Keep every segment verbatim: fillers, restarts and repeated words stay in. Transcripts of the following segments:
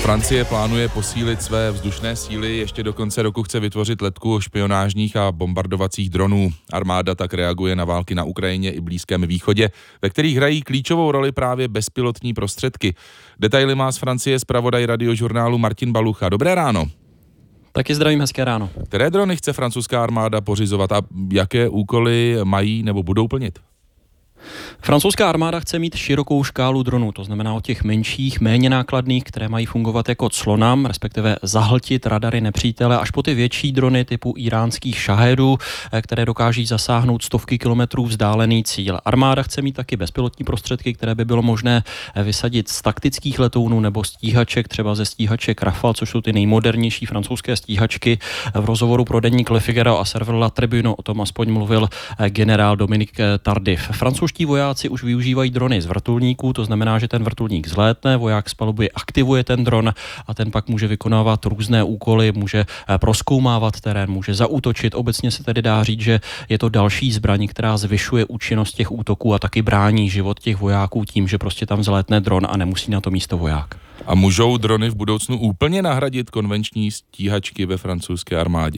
Francie plánuje posílit své vzdušné síly, ještě do konce roku chce vytvořit letku špionážních a bombardovacích dronů. Armáda tak reaguje na války na Ukrajině i Blízkém východě, ve kterých hrají klíčovou roli právě bezpilotní prostředky. Detaily má z Francie zpravodaj radiožurnálu Martin Balucha. Dobré ráno. Taky zdravím, hezké ráno. Které drony chce francouzská armáda pořizovat a jaké úkoly mají nebo budou plnit? Francouzská armáda chce mít širokou škálu dronů, to znamená od těch menších, méně nákladných, které mají fungovat jako clonam, respektive zahltit radary nepřítele, až po ty větší drony typu iránských šahedů, které dokáží zasáhnout stovky kilometrů vzdálený cíl. Armáda chce mít taky bezpilotní prostředky, které by bylo možné vysadit z taktických letounů nebo stíhaček, třeba ze stíhaček Rafale, což jsou ty nejmodernější francouzské stíhačky. V rozhovoru pro deník Le Figaro a server La Tribune o tom aspoň mluvil generál Dominique Tardif. Francouzští vojáci už využívají drony z vrtulníků, to znamená, že ten vrtulník zlétne, voják z paluby aktivuje ten dron a ten pak může vykonávat různé úkoly, může prozkoumávat terén, může zaútočit. Obecně se tedy dá říct, že je to další zbraň, která zvyšuje účinnost těch útoků a taky brání život těch vojáků tím, že prostě tam zlétne dron a nemusí na to místo voják. A můžou drony v budoucnu úplně nahradit konvenční stíhačky ve francouzské armádě?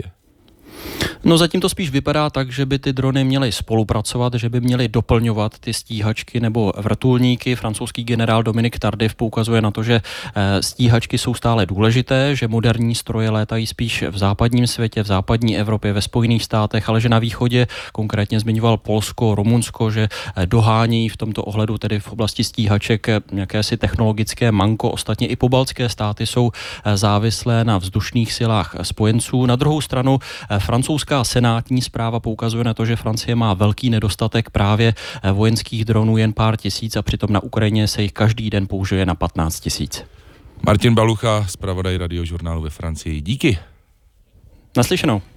No zatím to spíš vypadá tak, že by ty drony měly spolupracovat, že by měly doplňovat ty stíhačky nebo vrtulníky. Francouzský generál Dominique Tardif poukazuje na to, že stíhačky jsou stále důležité, že moderní stroje létají spíš v západním světě, v západní Evropě, ve Spojených státech, ale že na východě, konkrétně zmiňoval Polsko, Rumunsko, že dohání v tomto ohledu tedy v oblasti stíhaček jakési technologické manko. Ostatně i pobaltské státy jsou závislé na vzdušných silách spojenců. Na druhou stranu francouzská senátní zpráva poukazuje na to, že Francie má velký nedostatek právě vojenských dronů, jen pár tisíc, a přitom na Ukrajině se jich každý den použije na patnáct tisíc. Martin Balucha, zpravodaj radiožurnálu ve Francii. Díky. Naslyšenou.